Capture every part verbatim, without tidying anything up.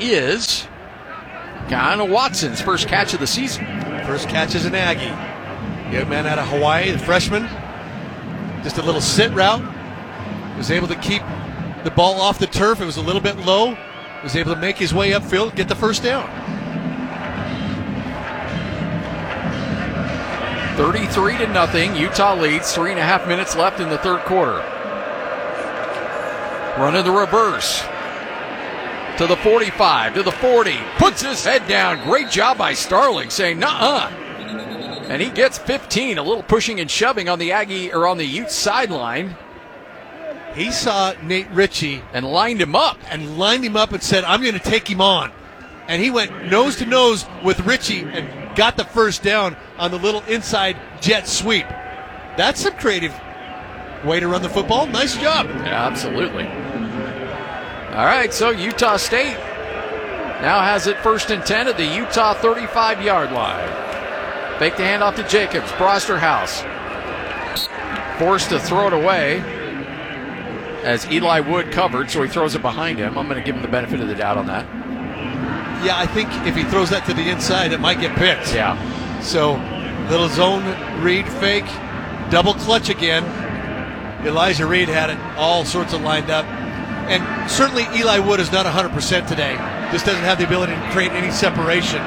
is Kiana Watson's first catch of the season. First catch as an Aggie. Young man out of Hawaii, the freshman. Just a little sit route. Was able to keep the ball off the turf. It was a little bit low. Was able to make his way upfield, get the first down. thirty-three to nothing. Utah leads. Three and a half minutes left in the third quarter. Running the reverse. To the forty-five, to the forty. Puts his head down. Great job by Starling saying, nuh-uh. And he gets fifteen. A little pushing and shoving on the Aggie, or on the Ute sideline. He saw Nate Ritchie and lined him up. And lined him up and said, I'm going to take him on. And he went nose to nose with Ritchie and got the first down on the little inside jet sweep. That's some creative way to run the football. Nice job. Yeah, absolutely. All right, so Utah State now has it first and ten at the Utah thirty-five-yard line. Fake the handoff to Jacobs. Brosterhouse forced to throw it away as Eli Wood covered, so he throws it behind him. I'm going to give him the benefit of the doubt on that. Yeah, I think if he throws that to the inside, it might get picked. Yeah. So, little zone read fake, double clutch again. Elijah Reed had it all sorts of lined up. And certainly Eli Wood is not one hundred percent today. Just doesn't have the ability to create any separation.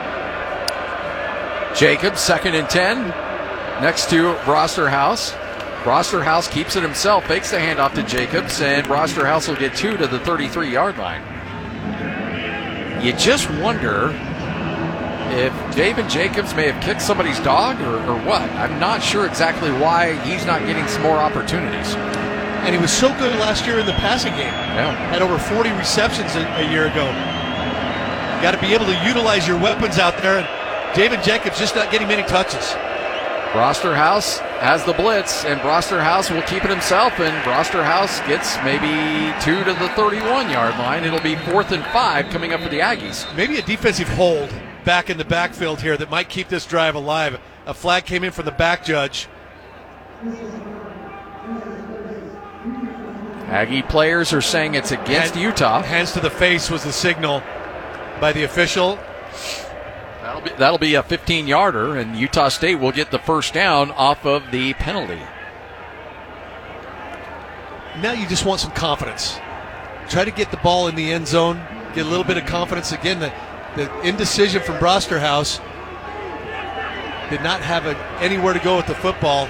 Jacobs, second and ten, next to Brosterhouse. Brosterhouse keeps it himself, fakes the handoff to Jacobs, and Brosterhouse will get two to the thirty-three-yard line. You just wonder if David Jacobs may have kicked somebody's dog or, or what. I'm not sure exactly why he's not getting some more opportunities. And he was so good last year in the passing game. Yeah. Had over forty receptions a, a year ago. Got to be able to utilize your weapons out there. And David Jacobs just not getting many touches. Brosterhouse has the blitz, and Brosterhouse will keep it himself, and Brosterhouse gets maybe two to the thirty-one-yard line. It'll be fourth and five coming up for the Aggies. Maybe a defensive hold back in the backfield here that might keep this drive alive. A flag came in from the back judge. Aggie players are saying it's against Hand, Utah. Hands to the face was the signal by the official. That'll be, that'll be a fifteen-yarder, and Utah State will get the first down off of the penalty. Now you just want some confidence. Try to get the ball in the end zone, get a little bit of confidence. Again, the, the indecision from Brosterhouse did not have a, anywhere to go with the football.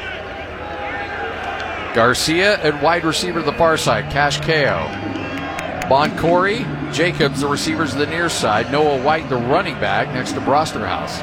Garcia and wide receiver to the far side, Cash K O. Boncory, Jacobs, the receivers to the near side. Noah White, the running back, next to Brosterhouse.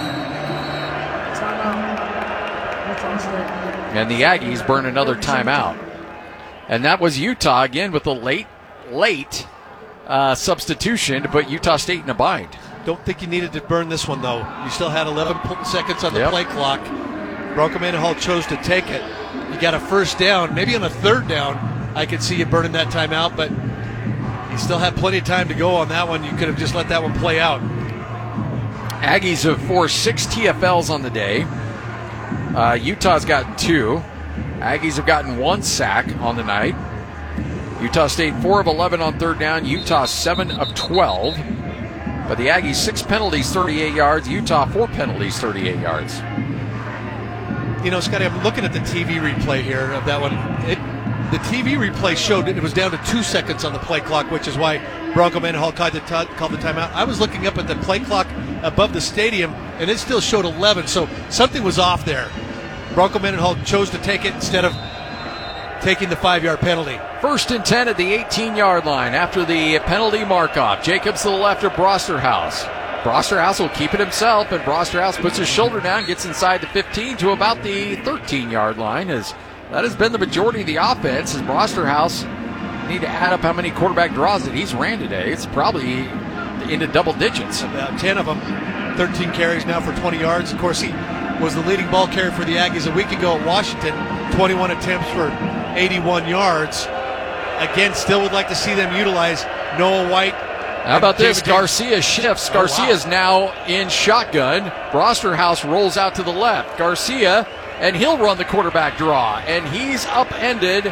And the Aggies burn another timeout. And that was Utah again with a late, late uh, substitution, but Utah State in a bind. Don't think you needed to burn this one, though. You still had eleven seconds on the yep. play clock. Bronco Mendenhall chose to take it. You got a first down. Maybe on a third down, I could see you burning that timeout, but you still have plenty of time to go on that one. You could have just let that one play out. Aggies have forced six T F Ls on the day. Uh, Utah's gotten two. Aggies have gotten one sack on the night. Utah State four of eleven on third down. Utah seven of twelve. But the Aggies six penalties, thirty-eight yards. Utah four penalties, thirty-eight yards. You know, Scotty, I'm looking at the T V replay here of that one. It, the T V replay showed it was down to two seconds on the play clock, which is why Bronco Mendenhall called the, t- called the timeout. I was looking up at the play clock above the stadium, and it still showed eleven, so something was off there. Bronco Mendenhall chose to take it instead of taking the five-yard penalty. First and ten at the eighteen-yard line after the penalty mark-off. Jacobs to the left of Brosterhouse. Brosterhouse will keep it himself, and Brosterhouse puts his shoulder down, gets inside the fifteen to about the thirteen-yard line. As that has been the majority of the offense, as Brosterhouse need to add up how many quarterback draws that he's ran today. It's probably into double digits. About ten of them. thirteen carries now for twenty yards. Of course, he was the leading ball carrier for the Aggies a week ago at Washington. twenty-one attempts for eighty-one yards. Again, still would like to see them utilize Noah White. How about this? Garcia shifts. Garcia's oh, wow. now in shotgun. Brosterhouse rolls out to the left. Garcia, and he'll run the quarterback draw. And he's upended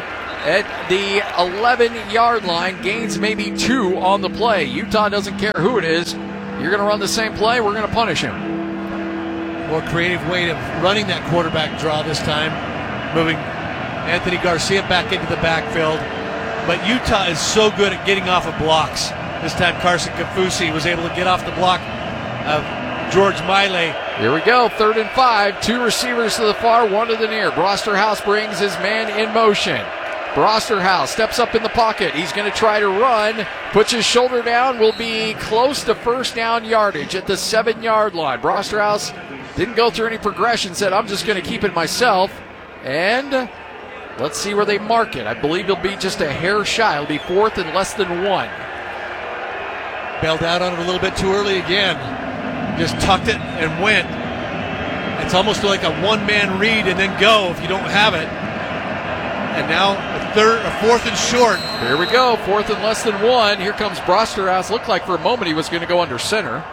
at the eleven-yard line, gains maybe two on the play. Utah doesn't care who it is. You're going to run the same play, we're going to punish him. More creative way of running that quarterback draw this time, moving Anthony Garcia back into the backfield. But Utah is so good at getting off of blocks. This time Carson Kafusi was able to get off the block of George Miley. Here we go, third and five. Two receivers to the far, one to the near. Brosterhouse brings his man in motion. Brosterhouse steps up in the pocket. He's going to try to run. Puts his shoulder down. Will be close to first down yardage at the seven-yard line. Brosterhouse didn't go through any progression. Said, I'm just going to keep it myself. And let's see where they mark it. I believe it'll be just a hair shy. It'll be fourth and less than one. Bailed out on it a little bit too early again. Just tucked it and went. It's almost like a one-man read and then go if you don't have it. And now a third, a fourth and short. Here we go, fourth and less than one. Here comes Brosterhouse. Looked like for a moment he was going to go under center.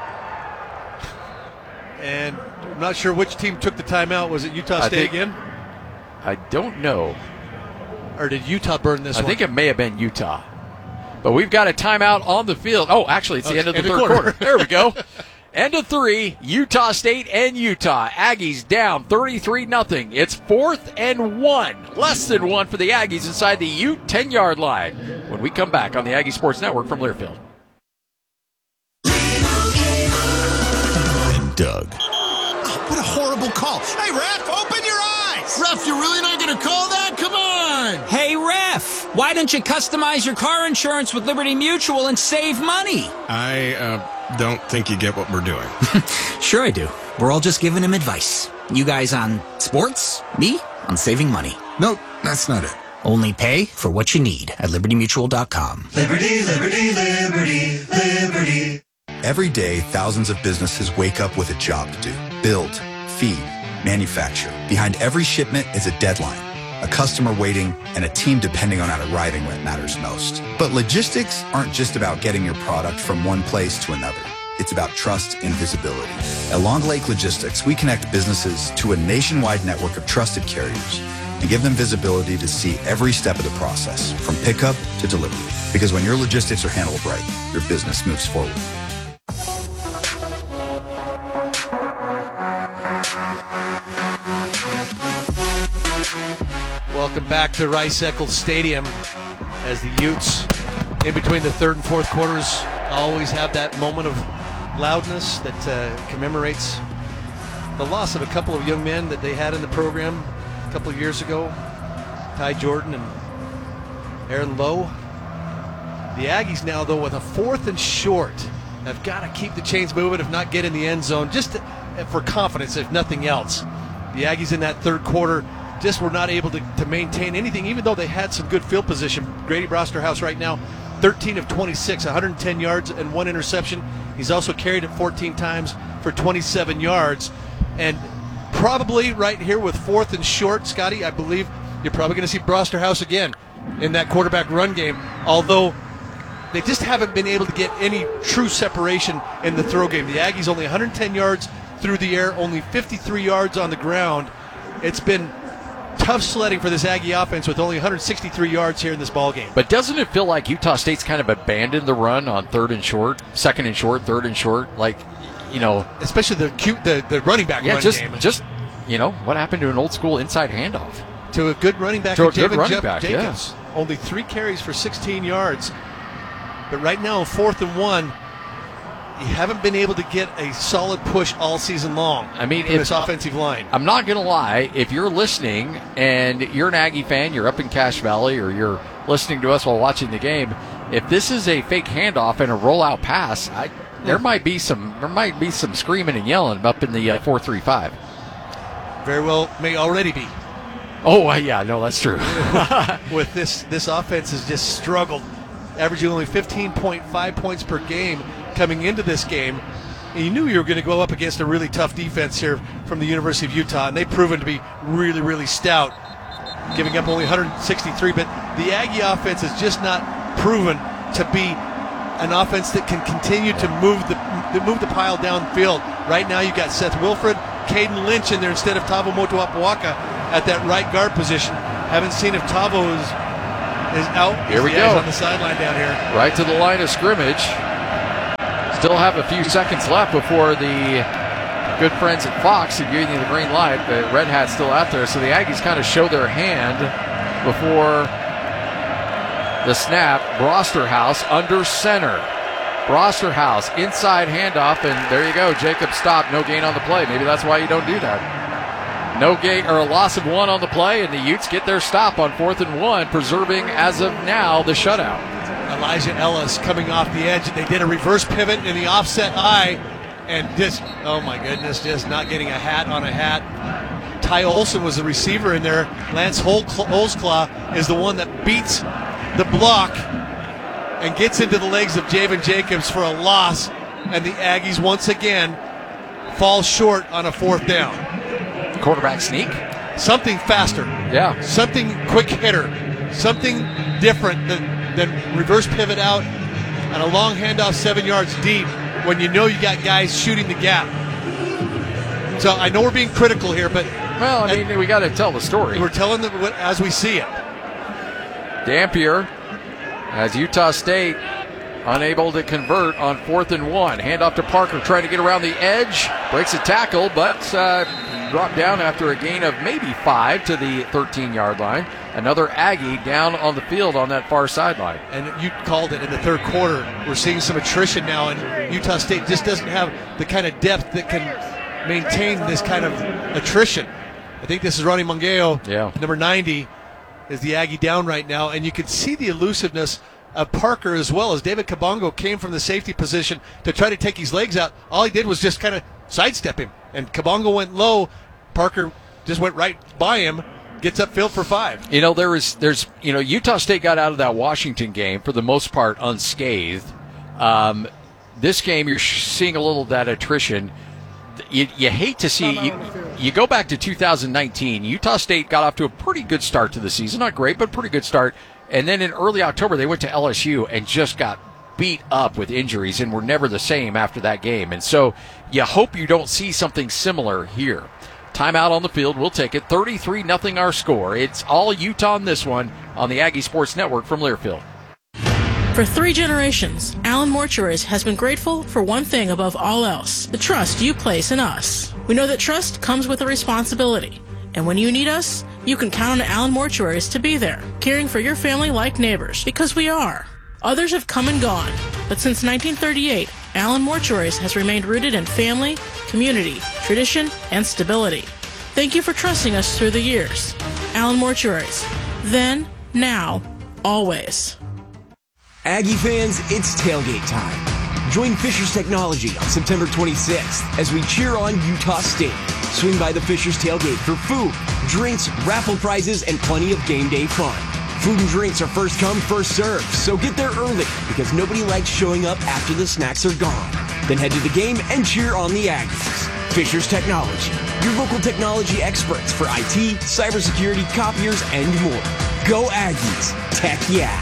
And I'm not sure which team took the timeout. Was it Utah State think, again? I don't know. Or did Utah burn this I one? think it may have been Utah. But we've got a timeout on the field. Oh, actually, it's the oh, end of the end third quarter. quarter. There we go. End of three, Utah State and Utah. Aggies down thirty-three nothing. It's fourth and one. Less than one for the Aggies inside the Ute ten-yard line. When we come back on the Aggie Sports Network from Learfield. And Doug. Oh, what a horrible call. Hey, ref, open your eyes. Ref, you're really not going to call that? Come on. Hey, ref, why don't you customize your car insurance with Liberty Mutual and save money? I, uh... don't think you get what we're doing. Sure I do. We're all just giving him advice. You guys on sports, me on saving money. Nope, that's not it. Only pay for what you need at liberty mutual dot com. Liberty, liberty, liberty, liberty. Every day, thousands of businesses wake up with a job to do. Build, feed, manufacture. Behind every shipment is a deadline, a customer waiting, and a team depending on it arriving when it matters most. But logistics aren't just about getting your product from one place to another. It's about trust and visibility. At Long Lake Logistics, we connect businesses to a nationwide network of trusted carriers and give them visibility to see every step of the process, from pickup to delivery. Because when your logistics are handled right, your business moves forward. Welcome back to Rice-Eccles Stadium as the Utes, in between the third and fourth quarters, always have that moment of loudness that uh, commemorates the loss of a couple of young men that they had in the program a couple of years ago, Ty Jordan and Aaron Lowe. The Aggies now, though, with a fourth and short, have got to keep the chains moving, if not get in the end zone, just to, for confidence, if nothing else. The Aggies in that third quarter just were not able to, to maintain anything, even though they had some good field position. Grady Brosterhouse right now, thirteen of twenty-six, one hundred ten yards and one interception. He's also carried it fourteen times for twenty-seven yards. And probably right here with fourth and short, Scotty, I believe you're probably going to see Brosterhouse again in that quarterback run game, although they just haven't been able to get any true separation in the throw game. The Aggies only one hundred ten yards through the air, only fifty-three yards on the ground. It's been tough sledding for this Aggie offense with only one hundred sixty-three yards here in this ball game. But doesn't it feel like Utah State's kind of abandoned the run on third and short, second and short, third and short? Like, you know, especially the cute, the, the running back yeah, run just, game. just, you know, what happened to an old school inside handoff? To a good running back, to a good running Jeff back, Jacobs. Yeah. Only three carries for sixteen yards. But right now, fourth and one, you haven't been able to get a solid push all season long. I mean, from if, this offensive line. I'm not going to lie. If you're listening and you're an Aggie fan, you're up in Cache Valley, or you're listening to us while watching the game, if this is a fake handoff and a rollout pass, I, there might be some there might be some screaming and yelling up in the uh, four three five. Very well, may already be. Oh uh, yeah, no, that's true. With this, this offense has just struggled, averaging only fifteen point five points per game coming into this game. And you knew you were going to go up against a really tough defense here from the University of Utah, and they've proven to be really, really stout, giving up only one hundred sixty-three. But the Aggie offense has just not proven to be an offense that can continue to move the to move the pile downfield. Right now, you've got Seth Wilfred, Caden Lynch in there instead of Tavo Motuapuaka at that right guard position. Haven't seen if Tavo is, is out. Here we Yeah, go. he's on the sideline down here. Right to the line of scrimmage. Still have a few seconds left before the good friends at Fox are giving you the green light. The Red Hat's still out there, so the Aggies kind of show their hand before the snap. Brosterhouse under center. Brosterhouse inside handoff, and there you go. Jacob stopped. No gain on the play. Maybe that's why you don't do that. No gain or a loss of one on the play, and the Utes get their stop on fourth and one, preserving as of now the shutout. Elijah Ellis coming off the edge. They did a reverse pivot in the offset eye, and just, oh my goodness, just not getting a hat on a hat. Ty Olson was the receiver in there. Lance Holzclaw is the one that beats the block and gets into the legs of Javen Jacobs for a loss, and the Aggies once again fall short on a fourth down. Quarterback sneak? Something faster. Yeah. Something quick hitter. Something different than, than reverse pivot out and a long handoff seven yards deep when you know you got guys shooting the gap. So I know we're being critical here, but Well, I mean, we got to tell the story. we're telling them what- as we see it. Dampier as Utah State unable to convert on fourth and one. Handoff to Parker, trying to get around the edge. Breaks a tackle, but uh, dropped down after a gain of maybe five to the thirteen-yard line. Another Aggie down on the field on that far sideline. And you called it in the third quarter. We're seeing some attrition now, and Utah State just doesn't have the kind of depth that can maintain this kind of attrition. I think this is Ronnie Mongeyo, Yeah. number ninety, is the Aggie down right now, and you can see the elusiveness of Parker as well. As David Kabongo came from the safety position to try to take his legs out, all he did was just kind of sidestep him, and Kabongo went low. Parker just went right by him, gets upfield for five. You know, there is, there's, you know, Utah State got out of that Washington game for the most part unscathed. Um, this game, you're seeing a little of that attrition. You, you hate to see, you, you go back to two thousand nineteen, Utah State got off to a pretty good start to the season. Not great, but pretty good start. And then in early October, they went to L S U and just got beat up with injuries and were never the same after that game. And so you hope you don't see something similar here. Timeout on the field. We'll take it. thirty-three nothing our score. It's all Utah in this one on the Aggie Sports Network from Learfield. For three generations, Allen Mortuaries has been grateful for one thing above all else, the trust you place in us. We know that trust comes with a responsibility, and when you need us, you can count on Allen Mortuaries to be there, caring for your family like neighbors, because we are. Others have come and gone, but since nineteen thirty-eight, Allen Mortuaries has remained rooted in family, community, tradition, and stability. Thank you for trusting us through the years. Allen Mortuaries. Then, now, always. Aggie fans, it's tailgate time. Join Fishers Technology on September twenty-sixth as we cheer on Utah State. Swing by the Fishers tailgate for food, drinks, raffle prizes, and plenty of game day fun. Food and drinks are first come, first served, so get there early because nobody likes showing up after the snacks are gone. Then head to the game and cheer on the Aggies. Fishers Technology, your local technology experts for I T, cybersecurity, copiers, and more. Go Aggies! Tech yeah!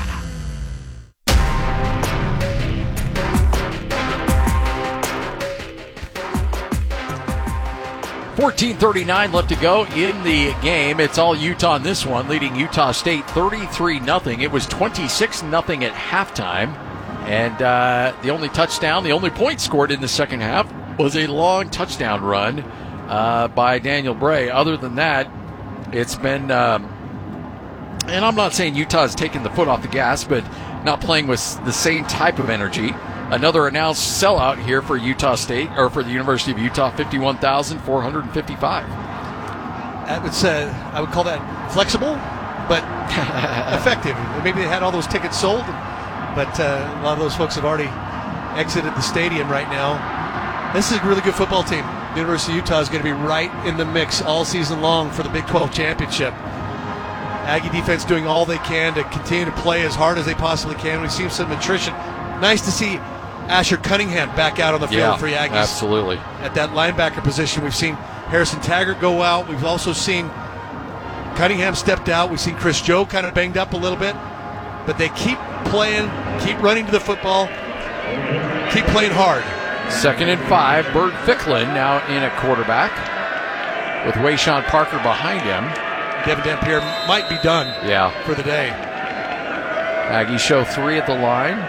fourteen thirty-nine left to go in the game. It's all Utah in this one, leading Utah State thirty-three nothing. It was twenty-six nothing at halftime. And uh, the only touchdown, the only point scored in the second half was a long touchdown run uh, by Daniel Bray. Other than that, it's been, um, and I'm not saying Utah's taken the foot off the gas, but not playing with the same type of energy. Another announced sellout here for Utah State, or for the University of Utah, fifty-one thousand four hundred fifty-five. I would say, I would call that flexible, but effective. Maybe they had all those tickets sold, but uh, a lot of those folks have already exited the stadium right now. This is a really good football team. The University of Utah is going to be right in the mix all season long for the Big twelve championship. Aggie defense doing all they can to continue to play as hard as they possibly can. We've seen some attrition. Nice to see Asher Cunningham back out on the field Yeah, for the Aggies. absolutely. At that linebacker position, we've seen Harrison Taggart go out. We've also seen Cunningham stepped out. We've seen Chris Joe kind of banged up a little bit. But they keep playing, keep running to the football, keep playing hard. Second and five. Bert Ficklin now in a quarterback with Wayshawn Parker behind him. Devin Dampier might be done yeah. for the day. Aggies show three at the line.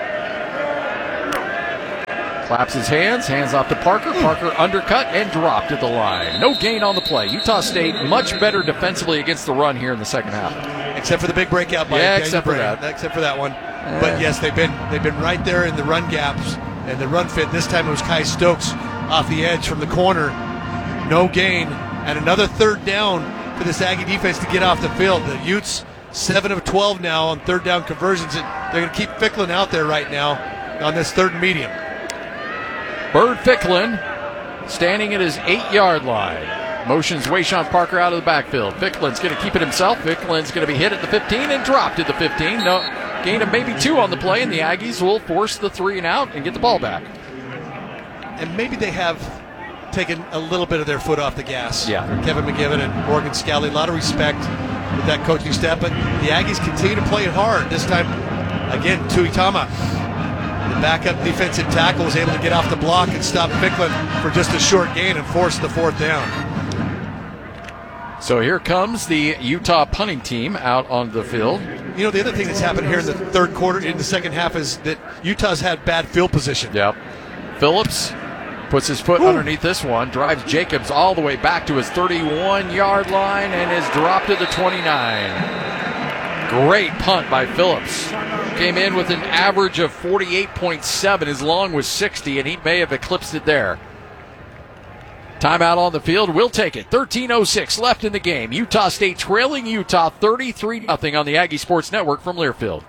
Claps his hands, hands off to Parker. Parker undercut and dropped at the line. No gain on the play. Utah State much better defensively against the run here in the second half. Except for the big breakout by yeah, Daniel except for Bray. that. Except for that one. Yeah. But yes, they've been they've been right there in the run gaps and the run fit. This time it was Kai Stokes off the edge from the corner. No gain. And another third down for this Aggie defense to get off the field. The Utes, seven of twelve now on third down conversions. And they're going to keep Ficklin out there right now on this third and medium. Bird Ficklin standing at his eight-yard line. Motions Wayshawn Parker out of the backfield. Ficklin's going to keep it himself. Ficklin's going to be hit at the fifteen and dropped at the fifteen. No, gain of maybe two on the play, and the Aggies will force the three and out and get the ball back. And maybe they have taken a little bit of their foot off the gas. Yeah. Kevin McGibbon and Morgan Scally, a lot of respect with that coaching staff, but the Aggies continue to play hard. This time, again, Tuitama, the backup defensive tackle, was able to get off the block and stop Ficklin for just a short gain and force the fourth down. So here comes the Utah punting team out on the field. You know, the other thing that's happened here in the third quarter, in the second half, is that Utah's had bad field position. Yep. Phillips puts his foot Ooh. underneath this one, drives Jacobs all the way back to his thirty-one-yard line, and is dropped at the twenty-nine. Great punt by Phillips. Came in with an average of forty-eight point seven. His long was sixty, and he may have eclipsed it there. Timeout on the field. We'll take it. thirteen oh six left in the game. Utah State trailing Utah thirty-three nothing on the Aggie Sports Network from Learfield.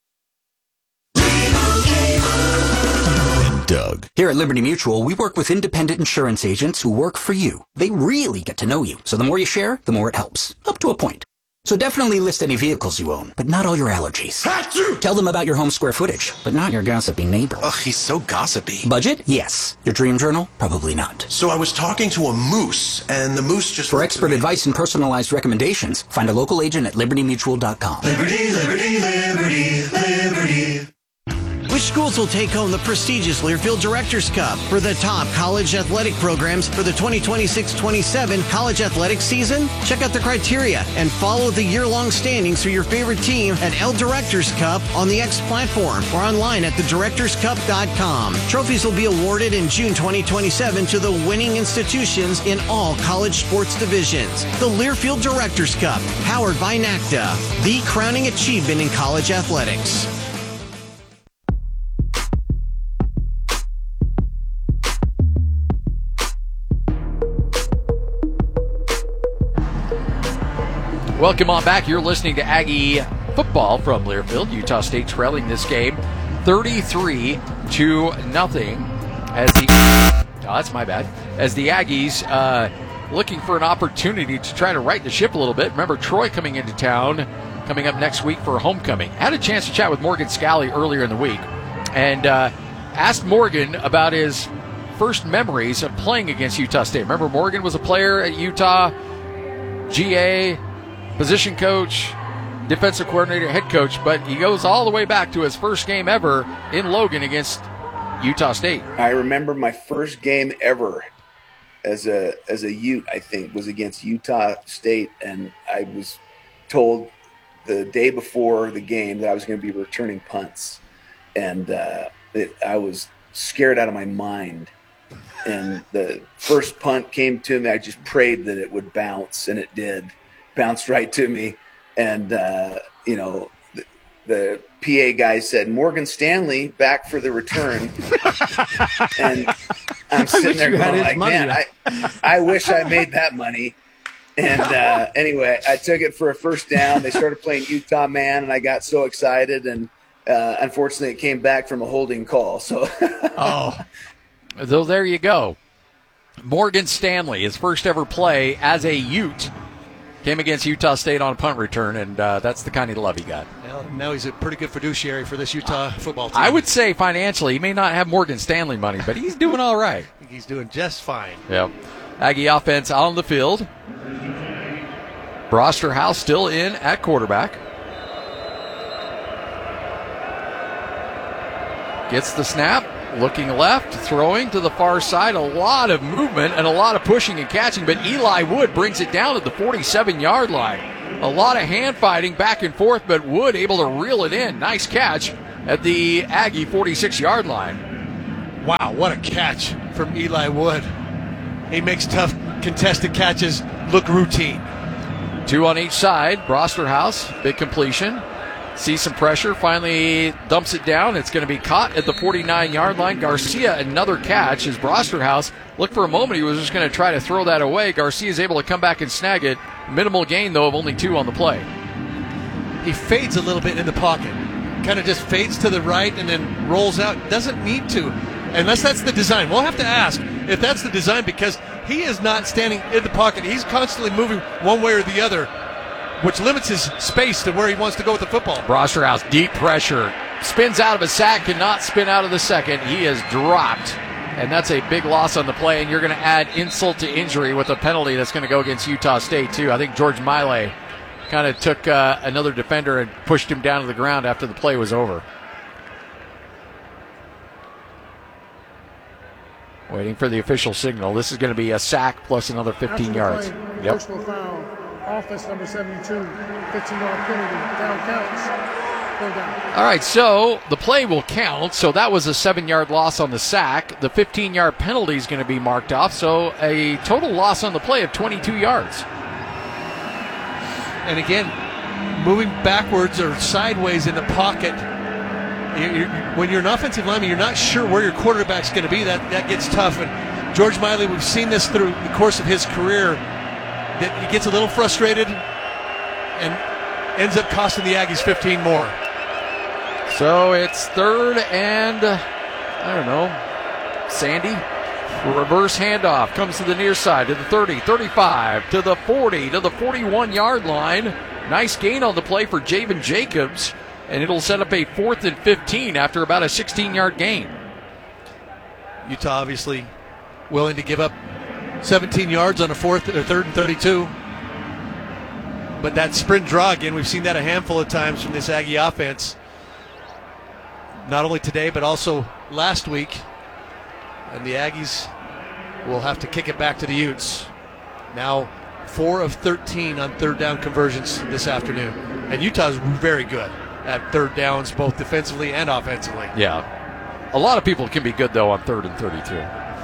Doug. Here at Liberty Mutual, we work with independent insurance agents who work for you. They really get to know you. So the more you share, the more it helps. Up to a point. So definitely list any vehicles you own, but not all your allergies. Tell them about your home square footage, but not your gossipy neighbor. Ugh, he's so gossipy. Budget? Yes. Your dream journal? Probably not. So I was talking to a moose, and the moose just... For expert advice and personalized recommendations, find a local agent at liberty mutual dot com. Liberty, liberty, liberty, liberty. Which schools will take home the prestigious Learfield Directors Cup for the top college athletic programs for the twenty twenty-six twenty-seven college athletic season? Check out the criteria and follow the year-long standings for your favorite team at L Directors Cup on the X platform or online at the directors cup dot com. Trophies will be awarded in June twenty twenty-seven to the winning institutions in all college sports divisions. The Learfield Directors Cup, powered by NACDA, the crowning achievement in college athletics. Welcome on back. You're listening to Aggie football from Learfield. Utah State trailing this game thirty-three to nothing as the oh, that's my bad. As the Aggies uh, looking for an opportunity to try to right the ship a little bit. Remember, Troy coming into town, coming up next week for homecoming. Had a chance to chat with Morgan Scally earlier in the week and uh, asked Morgan about his first memories of playing against Utah State. Remember, Morgan was a player at Utah, G A, position coach, defensive coordinator, head coach, but he goes all the way back to his first game ever in Logan against Utah State. I remember my first game ever as a as a Ute, I think, was against Utah State, and I was told the day before the game that I was going to be returning punts, and uh, it, I was scared out of my mind. And the first punt came to me, I just prayed that it would bounce, and it did. Bounced right to me, and uh, you know the, the P A guy said Morgan Stanley back for the return, and I'm sitting there going like, man, I, I wish I made that money. And uh, anyway, I took it for a first down. They started playing Utah man, and I got so excited, and uh, unfortunately, it came back from a holding call. So, oh, so there you go. Morgan Stanley, his first ever play as a Ute. Came against Utah State on a punt return, and uh, that's the kind of love he got. Well, now he's a pretty good fiduciary for this Utah football team. I would say financially, he may not have Morgan Stanley money, but he's doing all right. I think he's doing just fine. Yep. Aggie offense on the field. Brosterhouse still in at quarterback. Gets the snap, looking left, throwing to the far side. A lot of movement and a lot of pushing and catching, but Eli Wood brings it down at the forty-seven-yard line. A lot of hand fighting back and forth, but Wood able to reel it in. Nice catch at the Aggie forty-six-yard line. Wow, what a catch from Eli Wood. He makes tough contested catches look routine. Two on each side. Brosterhouse, big completion. Sees some pressure, finally dumps it down. It's going to be caught at the forty-nine-yard line. Garcia, another catch as Brosterhouse looked for a moment. He was just going to try to throw that away. Garcia is able to come back and snag it. Minimal gain, though, of only two on the play. He fades a little bit in the pocket. Kind of just fades to the right and then rolls out. Doesn't need to, unless that's the design. We'll have to ask if that's the design, because he is not standing in the pocket. He's constantly moving one way or the other, which limits his space to where he wants to go with the football. Brosterhouse, deep pressure. Spins out of a sack, cannot spin out of the second. He is dropped, and that's a big loss on the play, and you're going to add insult to injury with a penalty that's going to go against Utah State, too. I think George Miley kind of took uh, another defender and pushed him down to the ground after the play was over. Waiting for the official signal. This is going to be a sack plus another fifteen yards. Yep. Personal foul. Offense number seventy-two. fifteen-yard penalty. Down counts. Go down. All right, so the play will count. So that was a seven-yard loss on the sack. The fifteen-yard penalty is going to be marked off. So a total loss on the play of twenty-two yards. And again, moving backwards or sideways in the pocket. You're, when you're an offensive lineman, you're not sure where your quarterback's going to be. That that gets tough. And George Miley, we've seen this through the course of his career, that he gets a little frustrated and ends up costing the Aggies fifteen more. So it's third and, I don't know, Sandy. Reverse handoff comes to the near side, to the thirty, thirty-five, to the forty, to the forty-one-yard line. Nice gain on the play for Javen Jacobs. And it'll set up a fourth and fifteen after about a sixteen-yard gain. Utah obviously willing to give up seventeen yards on a fourth or third and thirty-two. But that sprint draw, again, we've seen that a handful of times from this Aggie offense. Not only today, but also last week. And the Aggies will have to kick it back to the Utes. Now four of thirteen on third down conversions this afternoon. And Utah's very good at third downs, both defensively and offensively. Yeah. A lot of people can be good, though, on third and thirty-two.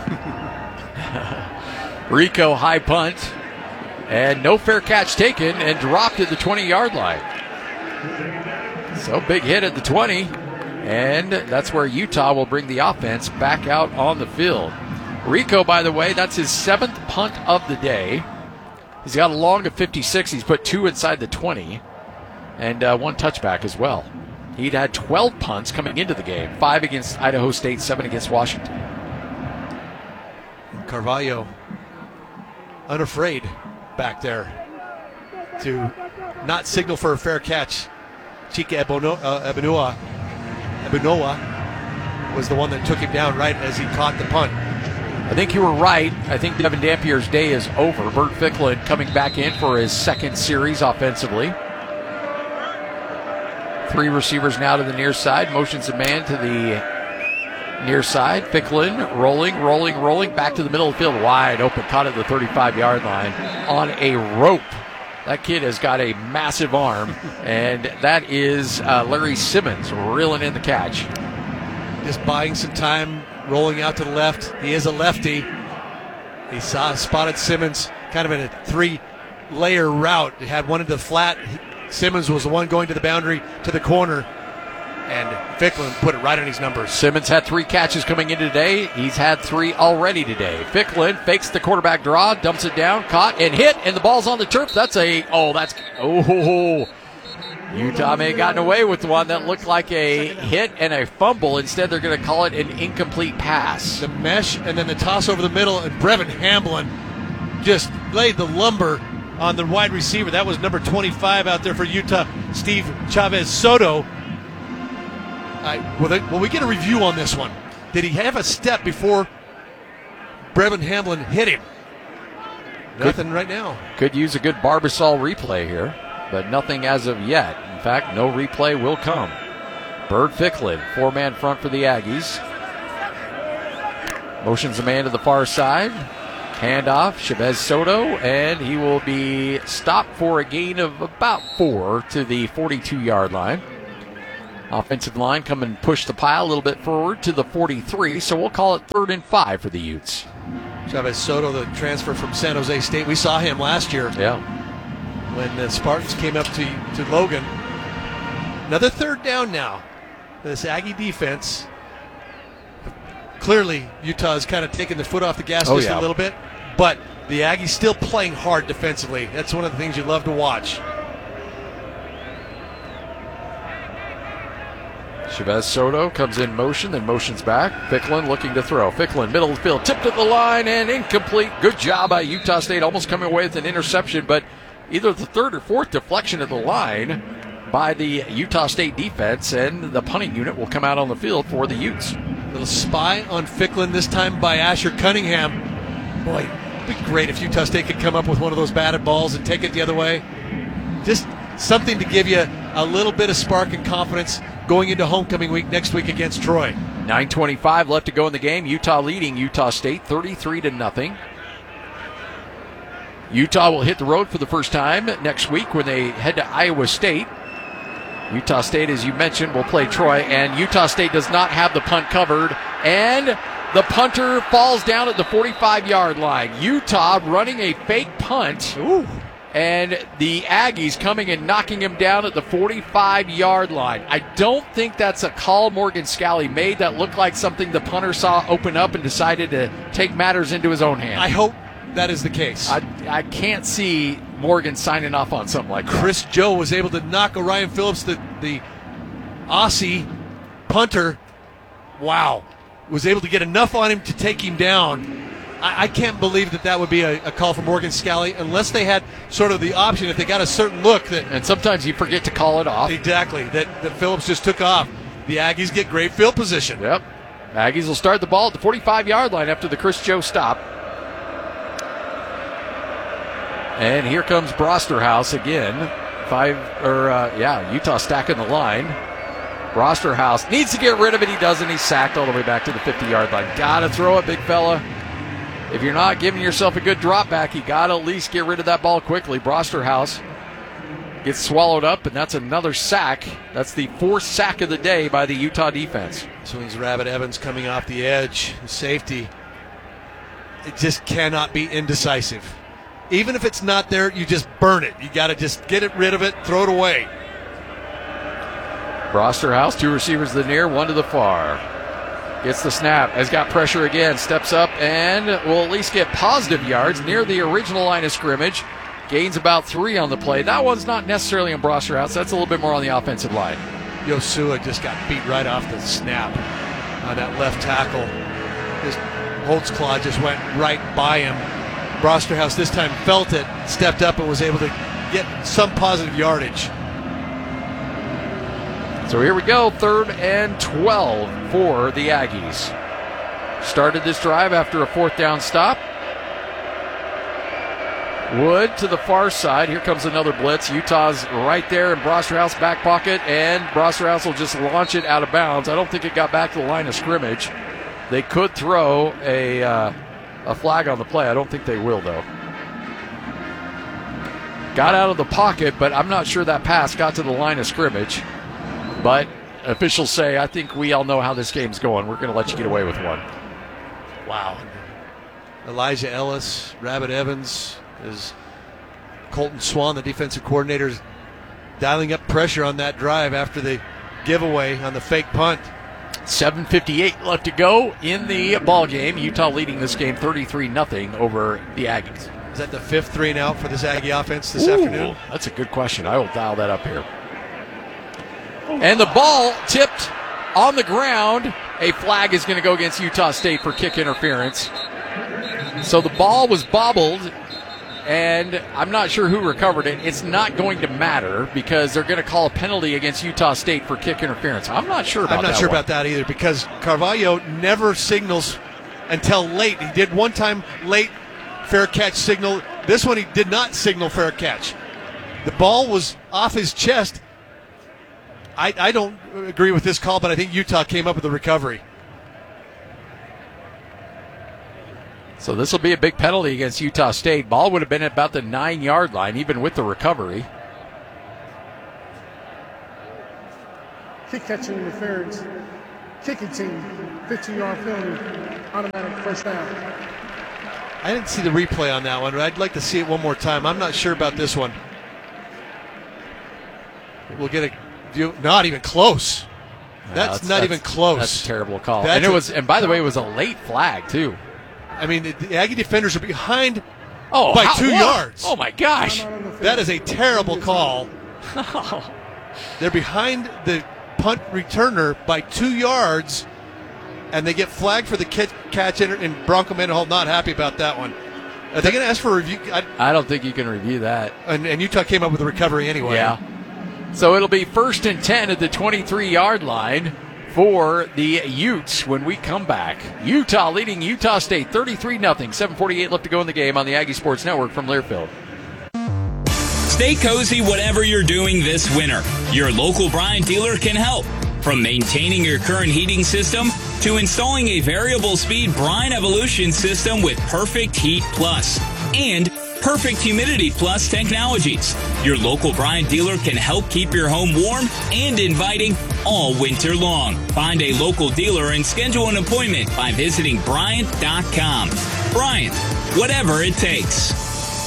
Rico high punt, and no fair catch taken, and dropped at the twenty-yard line. So big hit at the twenty, and that's where Utah will bring the offense back out on the field. Rico, by the way, that's his seventh punt of the day. He's got a long of fifty-six. He's put two inside the twenty. And uh, one touchback as well. He'd had twelve punts coming into the game. Five against Idaho State, seven against Washington. Carvalho, unafraid back there to not signal for a fair catch. Chika Ebono, uh, Ebanoa, Ebanoa was the one that took him down right as he caught the punt. I think you were right. I think Devin Dampier's day is over. Bert Ficklin coming back in for his second series offensively. Three receivers now to the near side. Motions a man to the near side. Ficklin rolling, rolling, rolling. Back to the middle of the field. Wide open. Caught at the thirty-five-yard line on a rope. That kid has got a massive arm. And that is uh, Larry Simmons reeling in the catch. Just buying some time, rolling out to the left. He is a lefty. He saw spotted Simmons kind of in a three-layer route. He had one into the flat. Simmons was the one going to the boundary, to the corner, and Ficklin put it right on his numbers. Simmons had three catches coming in today. He's had three already today. Ficklin fakes the quarterback draw, dumps it down, caught and hit, and the ball's on the turf. That's a, oh, that's, oh, Utah may have gotten away with one that looked like a hit and a fumble. Instead, they're going to call it an incomplete pass. The mesh and then the toss over the middle, and Brevin Hamblin just laid the lumber on the wide receiver. That was number twenty-five out there for Utah, Steve Chavez Soto. I, will, they, will we get a review on this one? Did he have a step before Brevin Hamblin hit him? Nothing right now. Could use a good Barbasol replay here, but nothing as of yet. In fact, no replay will come. Bird Ficklin, four-man front for the Aggies. Motions a man to the far side. Handoff, Chavez Soto, and he will be stopped for a gain of about four to the forty-two-yard line. Offensive line come and push the pile a little bit forward to the forty-three, so we'll call it third and five for the Utes. Chavez Soto, the transfer from San Jose State. We saw him last year. Yeah. When the Spartans came up to, to Logan. Another third down now. This Aggie defense. Clearly, Utah's kind of taken the foot off the gas Oh, just yeah. a little bit. But the Aggies still playing hard defensively. That's one of the things you love to watch. Chavez Soto comes in motion, then motions back. Ficklin looking to throw. Ficklin, middle of the field, tipped at the line and incomplete. Good job by Utah State, almost coming away with an interception, but either the third or fourth deflection at the line by the Utah State defense, and the punting unit will come out on the field for the Utes. Little spy on Ficklin, this time by Asher Cunningham. Boy, it'd be great if Utah State could come up with one of those batted balls and take it the other way. Just something to give you a little bit of spark and confidence going into homecoming week next week against Troy. nine twenty-five left to go in the game. Utah leading Utah State thirty-three to nothing. Utah will hit the road for the first time next week when they head to Iowa State. Utah State, as you mentioned, will play Troy, and Utah State does not have the punt covered, and the punter falls down at the forty-five-yard line. Utah running a fake punt. Ooh. And the Aggies coming and knocking him down at the forty-five-yard line. I don't think that's a call Morgan Scally made. That looked like something the punter saw open up and decided to take matters into his own hands. I hope that is the case. I, I can't see Morgan signing off on something like that. Chris Joe was able to knock Orion Phillips, the, the Aussie punter, wow, was able to get enough on him to take him down. I, I can't believe that that would be a, a call from Morgan Scally unless they had sort of the option, if they got a certain look. that And sometimes you forget to call it off. Exactly, that, that Phillips just took off. The Aggies get great field position. Yep. Aggies will start the ball at the forty-five-yard line after the Chris Joe stop. And here comes Brosterhouse again. Five, or uh, yeah, Utah stacking the line. Brosterhouse needs to get rid of it. He doesn't. He's sacked all the way back to the fifty-yard line. Gotta throw it, big fella. If you're not giving yourself a good drop back, you gotta at least get rid of that ball quickly. Brosterhouse gets swallowed up, and that's another sack. That's the fourth sack of the day by the Utah defense. Swings Rabbit Evans coming off the edge. Safety. It just cannot be indecisive. Even if it's not there, you just burn it. You got to just get it rid of it, throw it away. Brosterhouse, two receivers to the near, one to the far. Gets the snap, has got pressure again, steps up, and will at least get positive yards near the original line of scrimmage. Gains about three on the play. That one's not necessarily on Brosterhouse. That's a little bit more on the offensive line. Yosua just got beat right off the snap on that left tackle. His Holtzclaw just went right by him. Brosterhouse this time felt it, stepped up, and was able to get some positive yardage. So here we go, third and twelve for the Aggies. Started this drive after a fourth down stop. Wood to the far side. Here comes another blitz. Utah's right there in Brosterhouse back pocket, and Brosterhouse will just launch it out of bounds. I don't think it got back to the line of scrimmage. They could throw a... Uh, A flag on the play. I don't think they will, though. Got out of the pocket, but I'm not sure that pass got to the line of scrimmage. But officials say, I think we all know how this game's going. We're going to let you get away with one. Wow. Elijah Ellis, Rabbit Evans, is Colton Swan, the defensive coordinator, is dialing up pressure on that drive after the giveaway on the fake punt. seven fifty-eight left to go in the ball game. Utah leading this game thirty-three nothing over the Aggies. Is that the fifth three and out for this Aggie offense this Ooh, afternoon? That's a good question. I will dial that up here. And the ball tipped on the ground. A flag is going to go against Utah State for kick interference. So the ball was bobbled, and I'm not sure who recovered it. It's not going to matter because they're going to call a penalty against Utah State for kick interference. I'm not sure about I'm not that sure one. about that either because Carvalho never signals until late. He did one time late fair catch signal. This one he did not signal fair catch. The ball was off his chest. I, I don't agree with this call, but I think Utah came up with the recovery. So this will be a big penalty against Utah State. Ball would have been at about the nine-yard line, even with the recovery. Kick catching interference. Kicking team, fifteen-yard penalty, automatic first down. I didn't see the replay on that one, but I'd like to see it one more time. I'm not sure about this one. We'll get a view. Not even close. No, that's, that's not that's, even close. That's a terrible call. That's and it a, was, and by the way, it was a late flag too. I mean, the, the Aggie defenders are behind oh, by how, two what? yards. Oh my gosh, that is a terrible call. They're behind the punt returner by two yards, and they get flagged for the catch, and Bronco Mendenhall not happy about that one. Are they going to ask for a review? I, I don't think you can review that. And, and Utah came up with a recovery anyway. Yeah. So it'll be first and ten at the twenty-three-yard line for the Utes when we come back. Utah leading Utah State thirty-three nothing. seven forty-eight left to go in the game on the Aggie Sports Network from Learfield. Stay cozy whatever you're doing this winter. Your local Bryant dealer can help. From maintaining your current heating system to installing a variable speed Bryant Evolution system with Perfect Heat Plus and Perfect Humidity Plus technologies. Your local Bryant dealer can help keep your home warm and inviting all winter long. Find a local dealer and schedule an appointment by visiting Bryant dot com. Bryant, whatever it takes.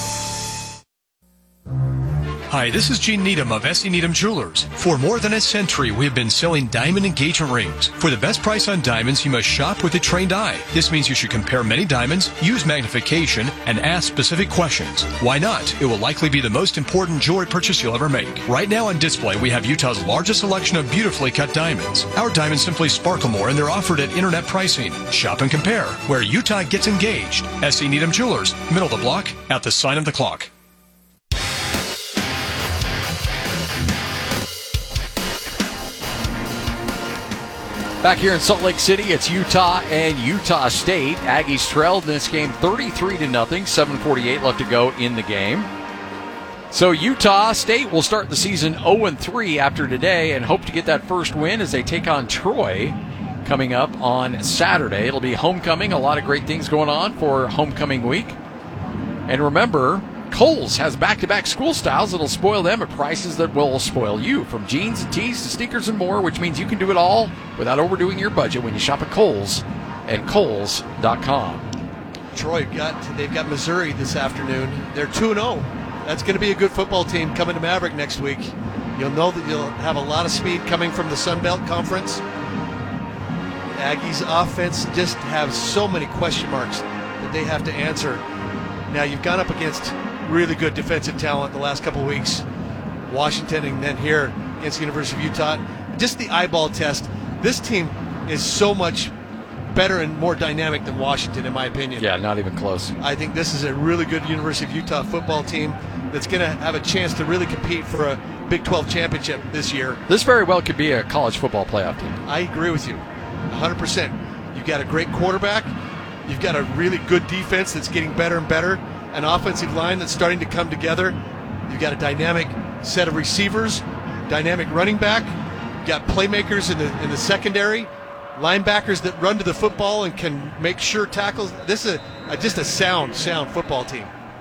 Hi, this is Gene Needham of S E Needham Jewelers. For more than a century, we have been selling diamond engagement rings. For the best price on diamonds, you must shop with a trained eye. This means you should compare many diamonds, use magnification, and ask specific questions. Why not? It will likely be the most important jewelry purchase you'll ever make. Right now on display, we have Utah's largest selection of beautifully cut diamonds. Our diamonds simply sparkle more, and they're offered at internet pricing. Shop and compare, where Utah gets engaged. S E Needham Jewelers, middle of the block, at the sign of the clock. Back here in Salt Lake City, it's Utah and Utah State. Aggies trailed in this game thirty-three to nothing. seven forty-eight left to go in the game. So Utah State will start the season oh and three after today and hope to get that first win as they take on Troy coming up on Saturday. It'll be homecoming. A lot of great things going on for homecoming week. And remember, Kohl's has back-to-back school styles that'll spoil them at prices that will spoil you. From jeans and tees to sneakers and more, which means you can do it all without overdoing your budget when you shop at Kohl's and Kohl's dot com. Troy got they've got Missouri this afternoon. They're two and oh. That's going to be a good football team coming to Maverick next week. You'll know that you'll have a lot of speed coming from the Sun Belt Conference. Aggies offense just have so many question marks that they have to answer. Now you've gone up against really good defensive talent the last couple of weeks. Washington and then here against the University of Utah. Just the eyeball test. This team is so much better and more dynamic than Washington, in my opinion. Yeah, not even close. I think this is a really good University of Utah football team that's going to have a chance to really compete for a Big twelve championship this year. This very well could be a college football playoff team. I agree with you, one hundred percent. You've got a great quarterback. You've got a really good defense that's getting better and better. An offensive line that's starting to come together. You've got a dynamic set of receivers, dynamic running back. You've got playmakers in the in the secondary, linebackers that run to the football and can make sure tackles. This is a, a, just a sound, sound football team.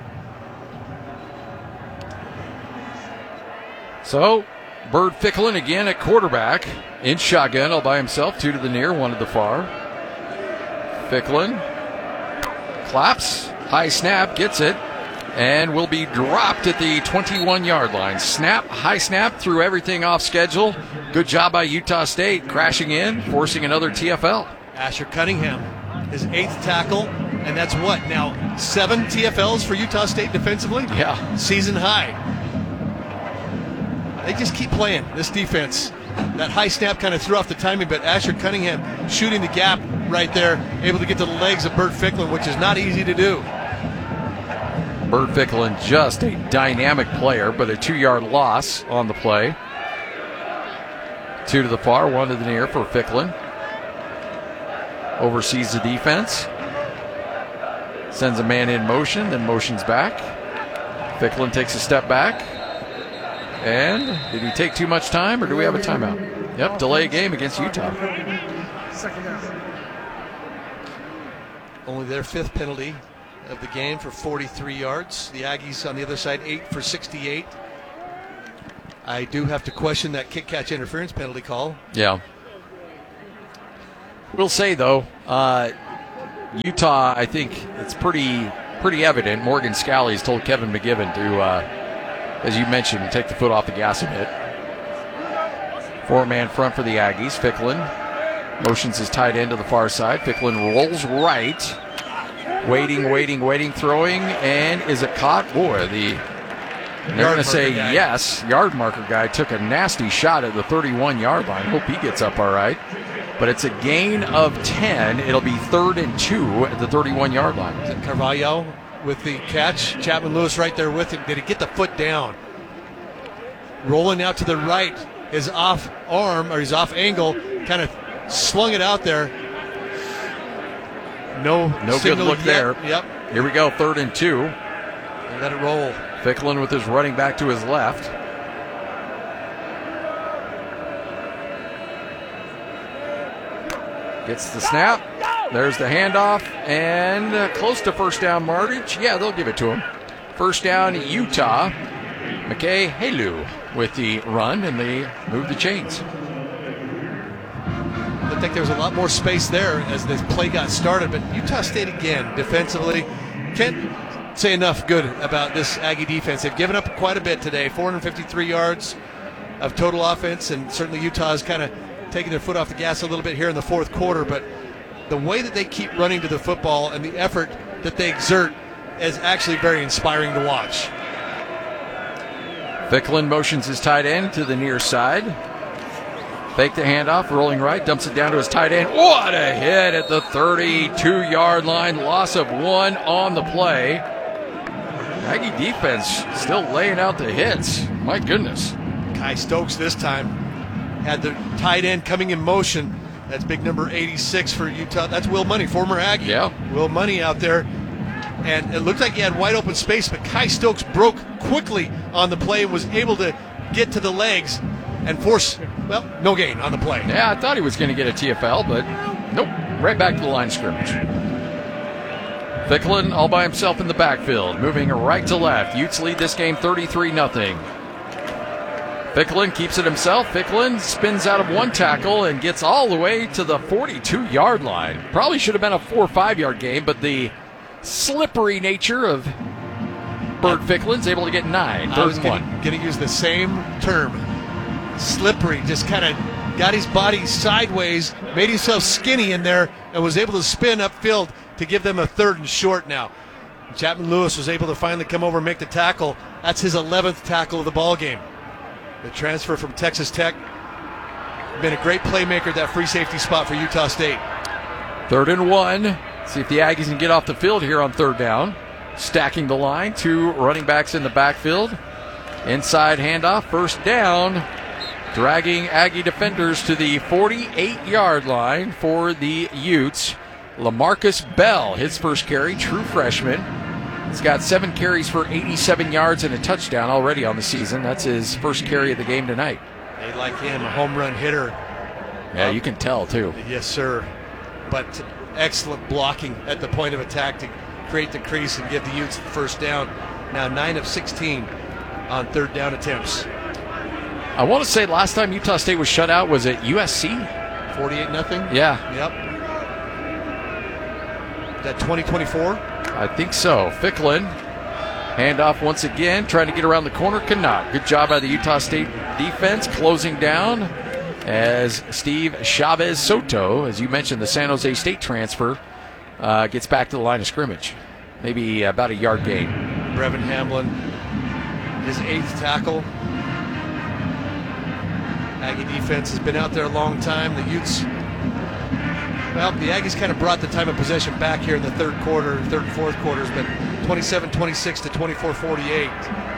So, Bird Ficklin again at quarterback in shotgun, all by himself, two to the near, one to the far. Ficklin claps. High snap, gets it, and will be dropped at the twenty-one-yard line. Snap, high snap, threw everything off schedule. Good job by Utah State, crashing in, forcing another T F L. Asher Cunningham, his eighth tackle, and that's what, now seven T F Ls for Utah State defensively? Yeah. Season high. They just keep playing, this defense. That high snap kind of threw off the timing, but Asher Cunningham shooting the gap right there, able to get to the legs of Bert Ficklin, which is not easy to do. Bert Ficklin, just a dynamic player, but a two-yard loss on the play. Two to the far, one to the near for Ficklin. Oversees the defense. Sends a man in motion, then motions back. Ficklin takes a step back. And did he take too much time, or do we have a timeout? Yep, delay game against Utah. Only their fifth penalty of the game for forty-three yards. The Aggies on the other side, eight for sixty-eight. I do have to question that kick-catch interference penalty call. Yeah. We'll say, though, uh, Utah, I think it's pretty pretty evident. Morgan Scalley's told Kevin McGibbon to, uh, as you mentioned, take the foot off the gas a bit. Four-man front for the Aggies. Ficklin motions his tight end to the far side. Ficklin rolls right. Waiting, waiting, waiting, throwing, and is it caught? Boy, the they're going to say guy. yes. Yard marker guy took a nasty shot at the thirty-one-yard line. Hope he gets up all right. But it's a gain of ten. It'll be third and two at the thirty-one-yard line. Carvalho with the catch. Chapman Lewis right there with him. Did he get the foot down? Rolling out to the right. His off arm, or his off angle, kind of slung it out there. No, no good look yet. there. Yep. Here we go, third and two. And let it roll. Ficklin with his running back to his left. Gets the snap. There's the handoff. And uh, close to first down yardage. Yeah, they'll give it to him. First down, Utah. McKay Halu with the run, and they move the chains. Looked like there was a lot more space there as this play got started, but Utah State again, defensively, can't say enough good about this Aggie defense. They've given up quite a bit today, four hundred fifty-three yards of total offense, and certainly Utah is kind of taking their foot off the gas a little bit here in the fourth quarter, but the way that they keep running to the football and the effort that they exert is actually very inspiring to watch. Ficklin motions his tight end to the near side. Fake the handoff, rolling right, dumps it down to his tight end. What a hit at the thirty-two-yard line. Loss of one on the play. Aggie defense still laying out the hits. My goodness. Kai Stokes this time had the tight end coming in motion. That's big number eighty-six for Utah. That's Will Money, former Aggie. Yeah. Will Money out there. And it looked like he had wide open space, but Kai Stokes broke quickly on the play and was able to get to the legs and force, well, no gain on the play. Yeah, I thought he was going to get a T F L, but nope, right back to the line of scrimmage. Ficklin all by himself in the backfield, moving right to left. Utes lead this game thirty-three nothing. Ficklin keeps it himself. Ficklin spins out of one tackle and gets all the way to the forty-two-yard line. Probably should have been a four or five-yard game, but the slippery nature of Bert Ficklin's able to get nine. Third I was and going one. to use the same term. Slippery, just kind of got his body sideways, made himself skinny in there, and was able to spin upfield to give them a third and short now. Chapman Lewis was able to finally come over and make the tackle. That's his eleventh tackle of the ball game. The transfer from Texas Tech. Been a great playmaker at that free safety spot for Utah State. Third and one. See if the Aggies can get off the field here on third down. Stacking the line. Two running backs in the backfield. Inside handoff. First down. Dragging Aggie defenders to the forty-eight-yard line for the Utes. LaMarcus Bell, his first carry, true freshman. He's got seven carries for eighty-seven yards and a touchdown already on the season. That's his first carry of the game tonight. They like him, a home run hitter. Yeah, you can tell, too. Yes, sir. But excellent blocking at the point of attack to create the crease and give the Utes the first down. Now nine of sixteen on third down attempts. I want to say last time Utah State was shut out was at U S C. forty-eight nothing? Yeah. Yep. That twenty twenty-four? I think so. Ficklin, handoff once again, trying to get around the corner, cannot. Good job by the Utah State defense, closing down as Steve Chavez Soto, as you mentioned, the San Jose State transfer, uh, gets back to the line of scrimmage. Maybe about a yard gain. Brevin Hamlin, his eighth tackle. Aggie defense has been out there a long time. The Utes, well, the Aggies kind of brought the time of possession back here in the third quarter, third and fourth quarters, but twenty-seven twenty-six to twenty-four forty-eight.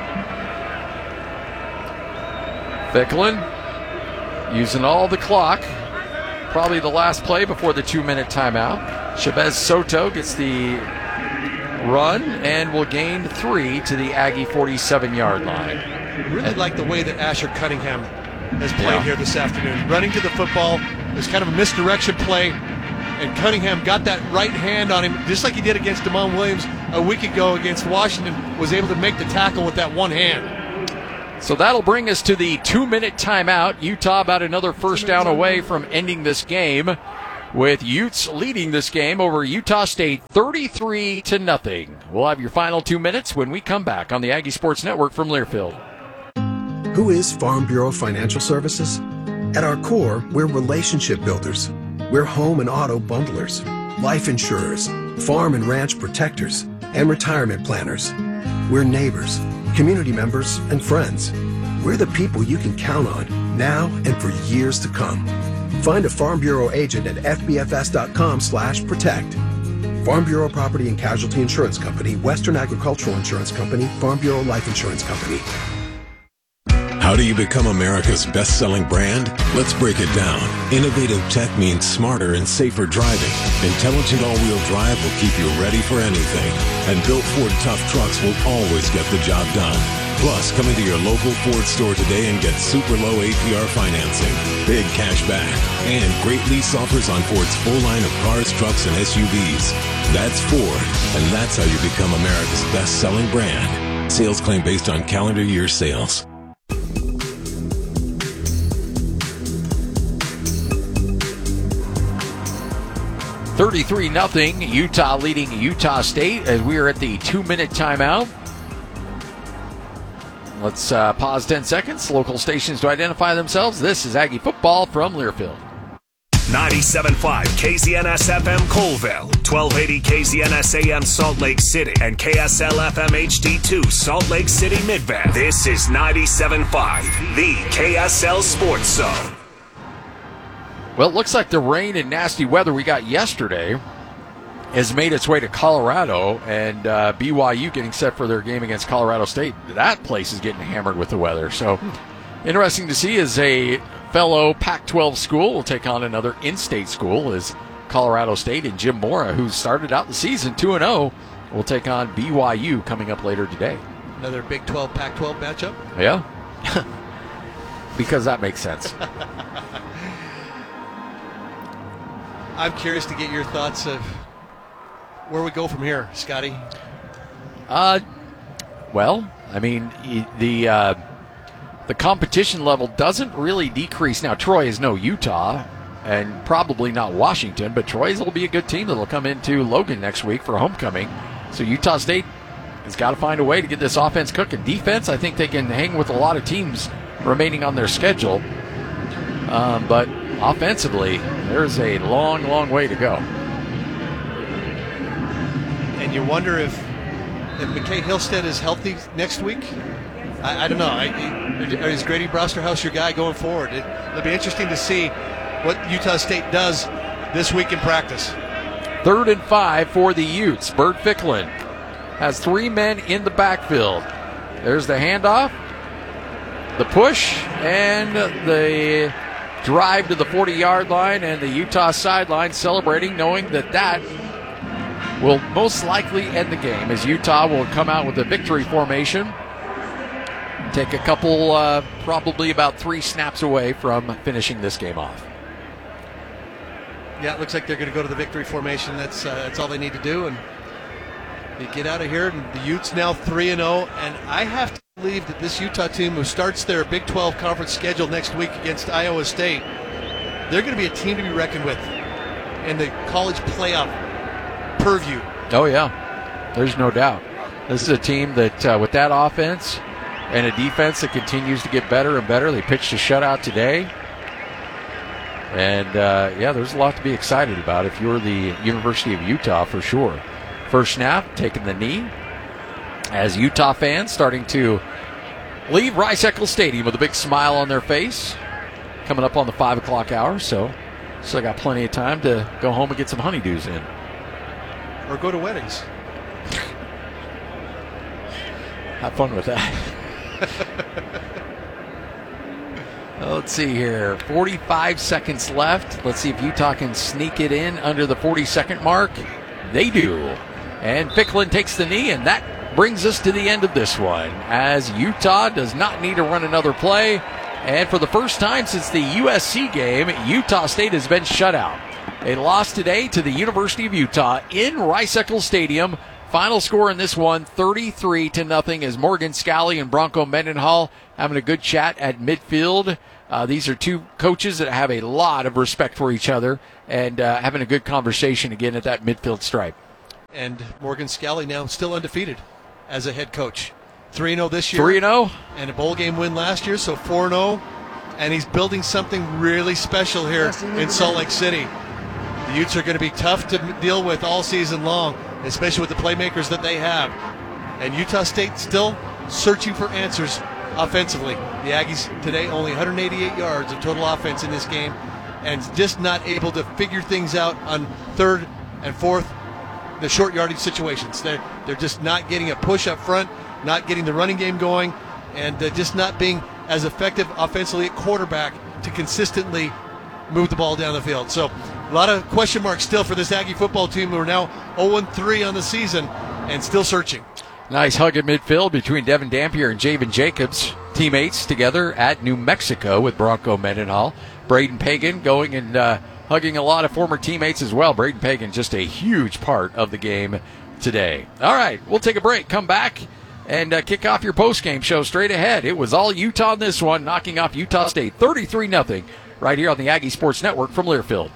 Ficklin using all the clock. Probably the last play before the two-minute timeout. Chavez Soto gets the run and will gain three to the Aggie forty-seven-yard line. Really like the way that Asher Cunningham has played Yeah. here this afternoon. Running to the football. There's kind of a misdirection play. and Cunningham got that right hand on him, just like he did against Damon Williams a week ago against Washington, was able to make the tackle with that one hand. So that'll bring us to the two-minute timeout. Utah about another first down away from ending this game, with Utes leading this game over Utah State thirty-three to nothing. We'll have your final two minutes when we come back on the Aggie Sports Network from Learfield. Who is Farm Bureau Financial Services? At our core, we're relationship builders. We're home and auto bundlers, life insurers, farm and ranch protectors, and retirement planners. We're neighbors, community members, and friends. We're the people you can count on now and for years to come. Find a Farm Bureau agent at f b f s dot com slash protect. Farm Bureau Property and Casualty Insurance Company, Western Agricultural Insurance Company, Farm Bureau Life Insurance Company. How do you become America's best-selling brand? Let's break it down. Innovative tech means smarter and safer driving. Intelligent all-wheel drive will keep you ready for anything. And built Ford tough trucks will always get the job done. Plus, come into your local Ford store today and get super low A P R financing, big cash back, and great lease offers on Ford's full line of cars, trucks, and S U Vs. That's Ford, and that's how you become America's best-selling brand. Sales claim based on calendar year sales. thirty-three nothing, Utah leading Utah State as we are at the two-minute timeout. Let's uh, pause ten seconds. Local stations to identify themselves. This is Aggie Football from Learfield. ninety-seven point five K Z N S F M Colville, twelve eighty K Z N S A M Salt Lake City, and K S L F M H D two Salt Lake City Midvale. This is ninety-seven point five, the K S L Sports Zone. Well, it looks like the rain and nasty weather we got yesterday has made its way to Colorado, and uh, B Y U getting set for their game against Colorado State. That place is getting hammered with the weather. So interesting to see as a fellow Pac twelve school will take on another in-state school as Colorado State and Jim Mora, who started out the season two and oh, will take on B Y U coming up later today. Another Big twelve, Pac twelve matchup? Yeah. Because that makes sense. I'm curious to get your thoughts of where we go from here, Scotty. Uh, well, I mean, the uh, the competition level doesn't really decrease. Now, Troy is no Utah and probably not Washington, but Troy's will be a good team that will come into Logan next week for homecoming. So Utah State has got to find a way to get this offense cooking. Defense, I think they can hang with a lot of teams remaining on their schedule. Um, but offensively, there's a long, long way to go. And you wonder if if McKay Hillstead is healthy next week. I, I don't know. I, is Grady Brosterhouse your guy going forward? It, it'll be interesting to see what Utah State does this week in practice. Third and five for the Utes. Bert Ficklin has three men in the backfield. There's the handoff, the push, and the drive to the forty-yard line, and the Utah sideline celebrating, knowing that that will most likely end the game, as Utah will come out with a victory formation, take a couple, uh, probably about three snaps away from finishing this game off. Yeah, it looks like they're going to go to the victory formation. That's uh, that's all they need to do, and they get out of here. And the Utes now three and zero, and I have to believe that this Utah team, who starts their Big twelve conference schedule next week against Iowa State, they're going to be a team to be reckoned with in the college playoff purview. Oh yeah, there's no doubt. This is a team that, uh, with that offense and a defense that continues to get better and better. They pitched a shutout today. And, uh, yeah, there's a lot to be excited about if you're the University of Utah for sure. First snap, taking the knee. As Utah fans starting to leave Rice-Eccles Stadium with a big smile on their face. Coming up on the five o'clock hour, so still got plenty of time to go home and get some honeydews in. Or go to weddings. Have fun with that. Let's see here. forty-five seconds left. Let's see if Utah can sneak it in under the forty-second mark. They do. And Ficklin takes the knee, and that brings us to the end of this one, as Utah does not need to run another play. And for the first time since the U S C game, Utah State has been shut out. a loss today to the University of Utah in Rice-Eccles Stadium. Final score in this one, thirty-three to nothing, as Morgan Scally and Bronco Mendenhall having a good chat at midfield. Uh, these are two coaches that have a lot of respect for each other and uh, having a good conversation again at that midfield stripe. And Morgan Scally now still undefeated as a head coach. three and oh this year. three and oh? And a bowl game win last year, so four and oh. And he's building something really special here yes, in Salt Lake City. The Utes are going to be tough to deal with all season long, especially with the playmakers that they have. And Utah State still searching for answers offensively. The Aggies today only one hundred eighty-eight yards of total offense in this game, and just not able to figure things out on third and fourth, the short yardage situations. They're, they're just not getting a push up front, not getting the running game going, and uh, just not being as effective offensively at quarterback to consistently move the ball down the field. So a lot of question marks still for this Aggie football team, who are now oh and three on the season and still searching. Nice hug at midfield between Devin Dampier and Javen Jacobs, teammates together at New Mexico with Bronco Mendenhall. Braden Pagan going and uh, hugging a lot of former teammates as well. Braden Pagan just a huge part of the game today. All right, we'll take a break, come back, and uh, kick off your post-game show straight ahead. It was all Utah in this one, knocking off Utah State thirty-three nothing right here on the Aggie Sports Network from Learfield.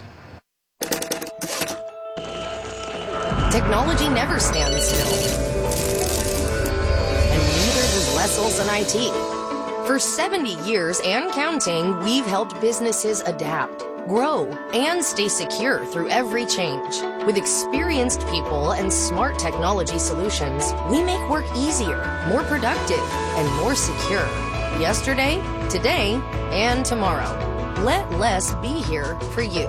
Technology never stands still. And neither does Wessels and I T. For seventy years and counting, we've helped businesses adapt, grow, and stay secure through every change. With experienced people and smart technology solutions, we make work easier, more productive, and more secure. Yesterday, today, and tomorrow. Let Les be here for you.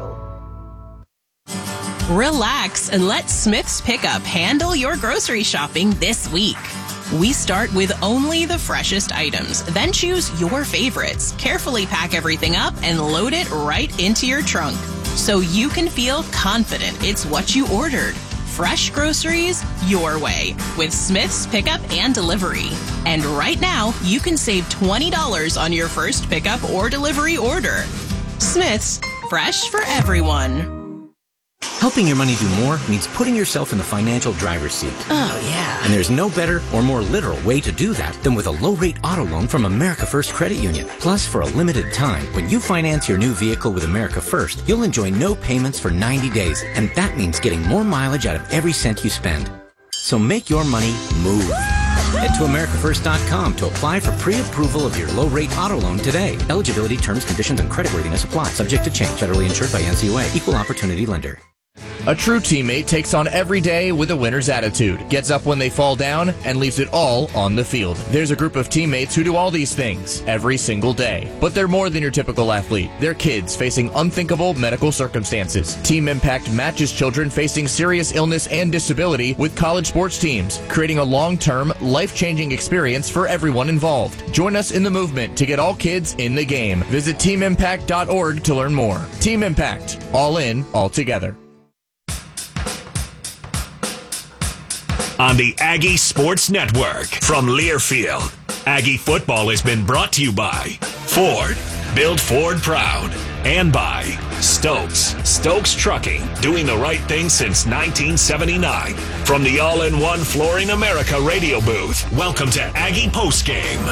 Relax and let Smith's Pickup handle your grocery shopping this week. We start with only the freshest items, then choose your favorites, carefully pack everything up, and load it right into your trunk so you can feel confident it's what you ordered. Fresh groceries your way with Smith's Pickup and Delivery. And right now, you can save twenty dollars on your first pickup or delivery order. Smith's, fresh for everyone. Helping your money do more means putting yourself in the financial driver's seat. Oh, yeah. And there's no better or more literal way to do that than with a low-rate auto loan from America First Credit Union. Plus, for a limited time, when you finance your new vehicle with America First, you'll enjoy no payments for ninety days, and that means getting more mileage out of every cent you spend. So make your money move. Head to America First dot com to apply for pre-approval of your low-rate auto loan today. Eligibility, terms, conditions, and creditworthiness apply. Subject to change. Federally insured by N C U A. Equal Opportunity Lender. A true teammate takes on every day with a winner's attitude, gets up when they fall down, and leaves it all on the field. There's a group of teammates who do all these things every single day. But they're more than your typical athlete. They're kids facing unthinkable medical circumstances. Team Impact matches children facing serious illness and disability with college sports teams, creating a long-term, life-changing experience for everyone involved. Join us in the movement to get all kids in the game. Visit team impact dot org to learn more. Team Impact. All in, all together. On the Aggie Sports Network from Learfield, Aggie football has been brought to you by Ford, build Ford proud, and by Stokes, Stokes Trucking, doing the right thing since nineteen seventy-nine. From the All-in-One Flooring America radio booth, welcome to Aggie Postgame.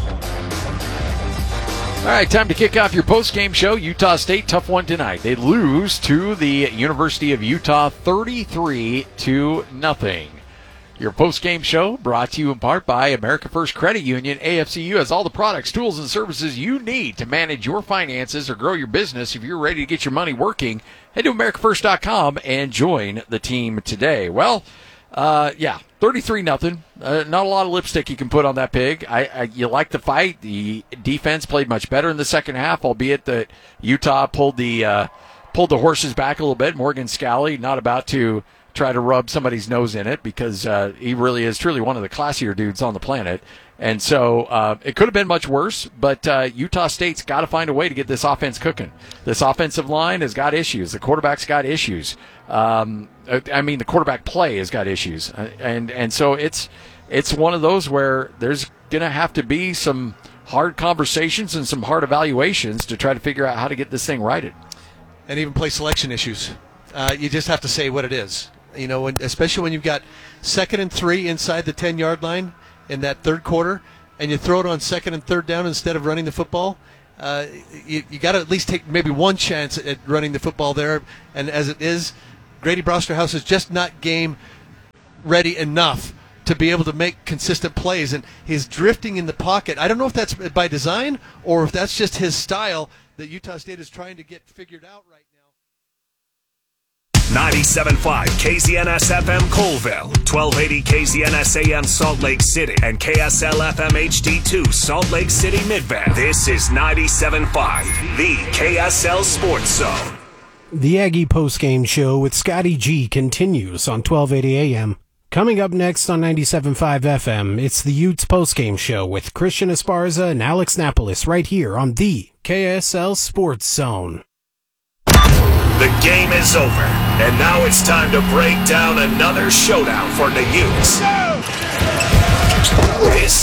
All right, time to kick off your post-game show. Utah State, tough one tonight. They lose to the University of Utah thirty-three to nothing. Your post-game show brought to you in part by America First Credit Union. A F C U has all the products, tools, and services you need to manage your finances or grow your business. If you're ready to get your money working, head to America First dot com and join the team today. Well, uh, yeah, thirty-three nothing. Uh, not a lot of lipstick you can put on that pig. I, I You like the fight. The defense played much better in the second half, albeit that Utah pulled the uh, pulled the horses back a little bit. Morgan Scally not about to try to rub somebody's nose in it because uh, he really is truly one of the classier dudes on the planet. And so uh, it could have been much worse, but uh, Utah State's got to find a way to get this offense cooking. This offensive line has got issues. The quarterback's got issues. Um, I mean, the quarterback play has got issues. And and so it's it's one of those where there's going to have to be some hard conversations and some hard evaluations to try to figure out how to get this thing righted. And even play selection issues. uh, you just have to say what it is. You know, when, especially when you've got second and three inside the ten-yard line in that third quarter, and you throw it on second and third down instead of running the football. Uh, you you got to at least take maybe one chance at running the football there. And as it is, Grady Brosterhouse is just not game ready enough to be able to make consistent plays, and he's drifting in the pocket. I don't know if that's by design or if that's just his style that Utah State is trying to get figured out right now. ninety-seven point five K Z N S F M Colville, twelve eighty K Z N S A M Salt Lake City, and K S L F M H D two Salt Lake City Midvale. This is ninety-seven point five, the K S L Sports Zone. The Aggie postgame show with Scotty G continues on twelve eighty A M. Coming up next on ninety-seven point five F M, it's the Utes postgame show with Christian Esparza and Alex Napolis right here on the K S L Sports Zone. The game is over, and now it's time to break down another showdown for the Utes. This